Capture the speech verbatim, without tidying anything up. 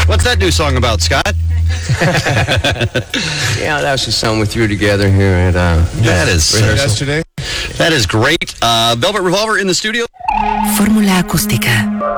What's that new song about, Scott? Yeah, that was just something we threw together here at uh, That is Yesterday. that is great. Uh, Velvet Revolver in the studio. Fórmula acústica.